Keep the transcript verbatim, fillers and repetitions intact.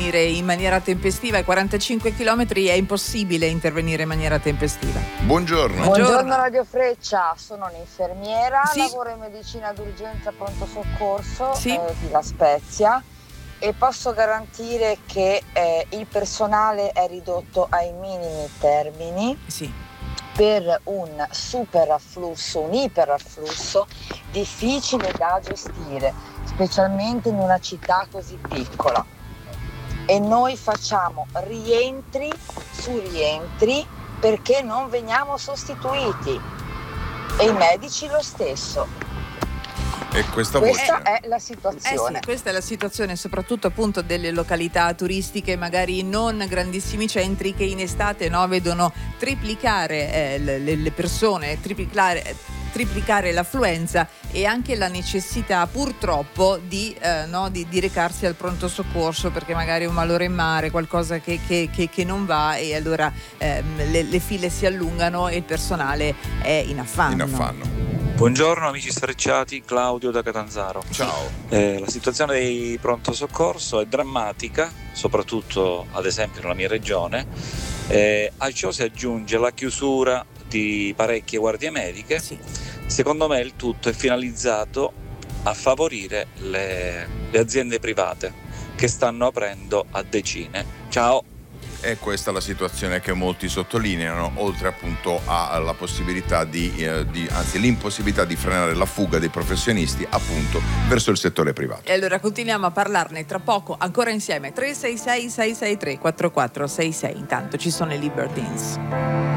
intervenire in maniera tempestiva. Ai quarantacinque chilometri è impossibile intervenire in maniera tempestiva. Buongiorno. Buongiorno Radio Freccia, sono un'infermiera, Sì. lavoro in medicina d'urgenza pronto soccorso Sì. eh, di La Spezia e posso garantire che eh, il personale è ridotto ai minimi termini Sì. per un super afflusso, un iperafflusso difficile da gestire, specialmente in una città così piccola. E noi facciamo rientri su rientri perché non veniamo sostituiti e i medici lo stesso. E questa, Questa voce. è la Eh situazione. sì, questa è la situazione soprattutto appunto delle località turistiche, magari non grandissimi centri, che in estate, no, vedono triplicare eh, le, le persone, triplicare, triplicare l'affluenza e anche la necessità purtroppo di, eh, no, di, di recarsi al pronto soccorso perché magari un malore in mare, qualcosa che, che, che, che non va, e allora ehm, le, le file si allungano e il personale è in affanno. In affanno. Buongiorno amici sfrecciati, Claudio da Catanzaro. Ciao. Eh, la situazione dei pronto soccorso è drammatica, soprattutto ad esempio nella mia regione. Eh, a ciò si aggiunge la chiusura di parecchie guardie mediche. Sì. Secondo me il tutto è finalizzato a favorire le, le aziende private che stanno aprendo a decine. Ciao. E questa è la situazione che molti sottolineano, oltre appunto alla possibilità di, eh, di anzi l'impossibilità di frenare la fuga dei professionisti appunto verso il settore privato. E allora continuiamo a parlarne tra poco, ancora insieme. Tre sei sei sei sei tre quattro quattro sei sei. Intanto ci sono i Libertines.